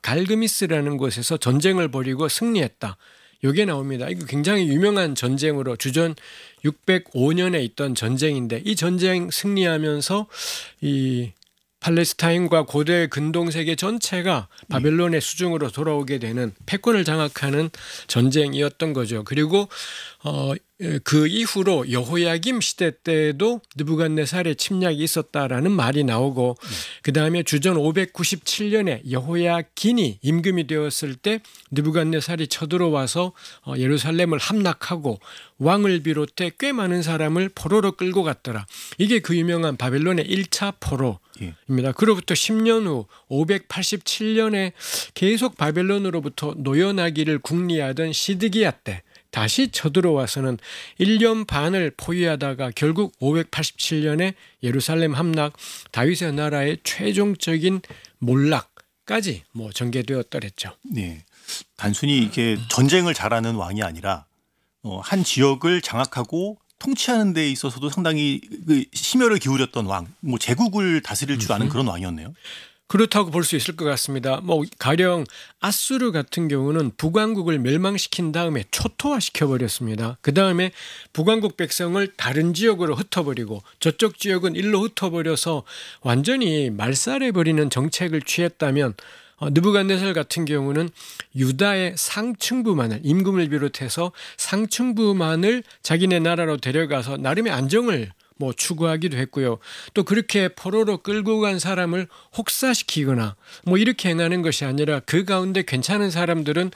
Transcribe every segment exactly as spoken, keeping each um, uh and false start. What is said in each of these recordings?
갈그미스라는 곳에서 전쟁을 벌이고 승리했다. 요게 나옵니다. 이거 굉장히 유명한 전쟁으로 주전 육백오 년에 있던 전쟁인데 이 전쟁 승리하면서 이 팔레스타인과 고대 근동세계 전체가 바벨론의 수중으로 돌아오게 되는 패권을 장악하는 전쟁이었던 거죠. 그리고 어, 그 이후로 여호야김 시대 때도 느부갓네살의 침략이 있었다라는 말이 나오고 네. 그 다음에 주전 오백구십칠 년에 여호야긴이 임금이 되었을 때 느부갓네살이 쳐들어와서 예루살렘을 함락하고 왕을 비롯해 꽤 많은 사람을 포로로 끌고 갔더라. 이게 그 유명한 바벨론의 일 차 포로입니다. 그로부터 십 년 후 오백팔십칠 년에 계속 바벨론으로부터 노여나기를 궁리하던 시드기야 때 다시 쳐들어와서는 일 년 반을 포위하다가 결국 오백팔십칠 년에 예루살렘 함락, 다윗의 나라의 최종적인 몰락까지 뭐 전개되었더랬죠. 네, 단순히 이게 전쟁을 잘하는 왕이 아니라 어, 한 지역을 장악하고 통치하는 데 있어서도 상당히 그 심혈을 기울였던 왕, 뭐 제국을 다스릴 줄 아는 그런 왕이었네요. 그렇다고 볼 수 있을 것 같습니다. 뭐 가령 아수르 같은 경우는 북왕국을 멸망시킨 다음에 초토화시켜 버렸습니다. 그 다음에 북왕국 백성을 다른 지역으로 흩어버리고 저쪽 지역은 일로 흩어버려서 완전히 말살해 버리는 정책을 취했다면 어, 느부갓네살 같은 경우는 유다의 상층부만을 임금을 비롯해서 상층부만을 자기네 나라로 데려가서 나름의 안정을 뭐 추구하기도 했고요. 또 그렇게 포로로 끌고 간 사람을 혹사시키거나 뭐 이렇게 행하는 것이 아니라 그 가운데 괜찮은 사람들은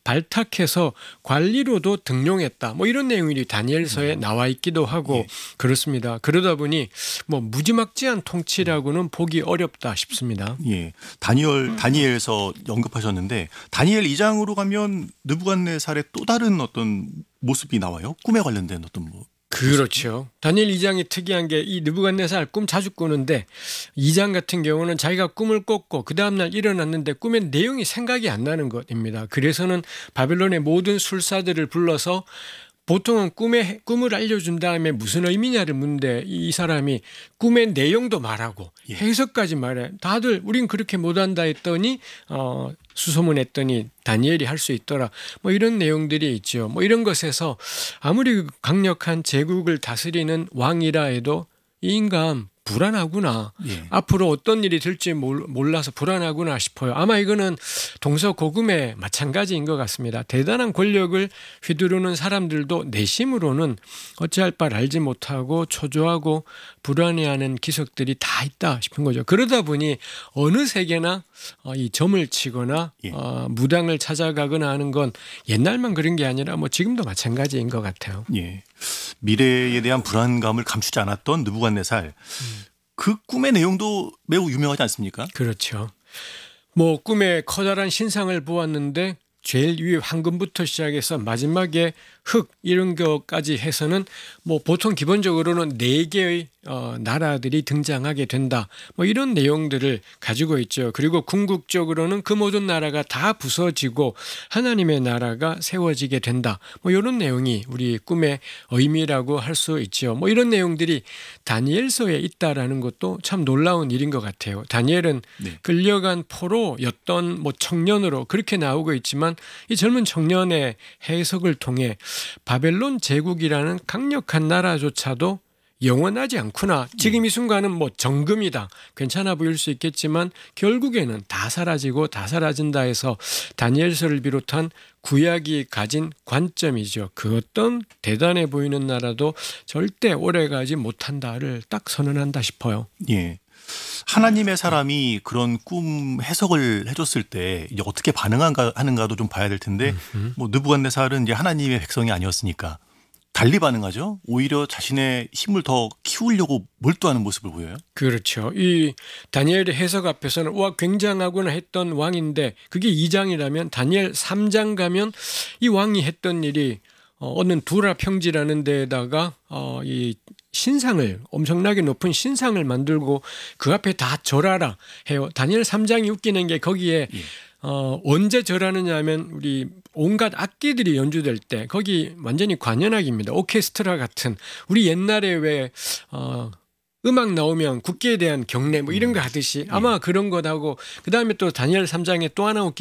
발탁해서 관리로도 등용했다. 뭐 이런 내용이 다니엘서에 나와 있기도 하고 예. 그렇습니다. 그러다 보니 뭐 무지막지한 통치라고는 보기 어렵다 싶습니다. 예, 다니엘 다니엘서 언급하셨는데 다니엘 이 장으로 가면 느부갓네살의 또 다른 어떤 모습이 나와요. 꿈에 관련된 어떤 뭐. 그렇죠. 다니엘 이 장이 특이한 게 이 느부갓네살 꿈 자주 꾸는데 이 장 같은 경우는 자기가 꿈을 꿨고 그 다음날 일어났는데 꿈의 내용이 생각이 안 나는 것입니다. 그래서는 바벨론의 모든 술사들을 불러서 보통은 꿈에, 꿈을 알려준 다음에 무슨 의미냐를 묻는데 이 사람이 꿈의 내용도 말하고 예. 해석까지 말해. 다들 우린 그렇게 못한다 했더니 어, 수소문했더니 다니엘이 할 수 있더라. 뭐 이런 내용들이 있죠. 뭐 이런 것에서 아무리 강력한 제국을 다스리는 왕이라 해도 이 인간 불안하구나. 예. 앞으로 어떤 일이 될지 몰라서 불안하구나 싶어요. 아마 이거는 동서고금의 마찬가지인 것 같습니다. 대단한 권력을 휘두르는 사람들도 내심으로는 어찌할 바를 알지 못하고 초조하고 불안해하는 기석들이 다 있다 싶은 거죠. 그러다 보니 어느 세계나 이 점을 치거나 예. 어, 무당을 찾아가거나 하는 건 옛날만 그런 게 아니라 뭐 지금도 마찬가지인 것 같아요. 예. 미래에 대한 불안감을 감추지 않았던 느부갓네살. 음. 그 꿈의 내용도 매우 유명하지 않습니까? 그렇죠. 뭐 꿈에 커다란 신상을 보았는데 제일 위에 황금부터 시작해서 마지막에 흙 이런 것까지 해서는 뭐 보통 기본적으로는 네 개의 어, 나라들이 등장하게 된다. 뭐 이런 내용들을 가지고 있죠. 그리고 궁극적으로는 그 모든 나라가 다 부서지고 하나님의 나라가 세워지게 된다. 뭐 이런 내용이 우리 꿈의 의미라고 할 수 있죠. 뭐 이런 내용들이 다니엘서에 있다라는 것도 참 놀라운 일인 것 같아요. 다니엘은 네. 끌려간 포로였던 뭐 청년으로 그렇게 나오고 있지만 이 젊은 청년의 해석을 통해 바벨론 제국이라는 강력한 나라조차도 영원하지 않구나. 지금 이 순간은 뭐 정금이다. 괜찮아 보일 수 있겠지만 결국에는 다 사라지고 다 사라진다 해서 다니엘서를 비롯한 구약이 가진 관점이죠. 그 어떤 대단해 보이는 나라도 절대 오래가지 못한다를 딱 선언한다 싶어요. 예. 하나님의 사람이 그런 꿈 해석을 해줬을 때 이제 어떻게 반응한가 하는가도 좀 봐야 될 텐데 음흠. 뭐 느부갓네살은 이제 하나님의 백성이 아니었으니까 달리 반응하죠. 오히려 자신의 힘을 더 키우려고 몰두하는 모습을 보여요. 그렇죠. 이 다니엘의 해석 앞에서는 와 굉장하구나 했던 왕인데 그게 이 장이라면 다니엘 삼 장 가면 이 왕이 했던 일이 어, 어느 두라 평지라는 데에다가 어, 이 신상을 엄청나게 높은 신상을 만들고 그 앞에 다 절하라 해요. 다니엘 삼 장이 웃기는 게 거기에 예. 어, 언제 절하느냐 하면 우리 온갖 악기들이 연주될 때 거기 완전히 관현악입니다. 오케스트라 같은 우리 옛날에 왜 어, 음악 나오면 국기에 대한 경례 뭐 이런 거 하듯이 아마 그런 것하고 그다음에 또 다니엘 삼 장에 또 하나 웃긴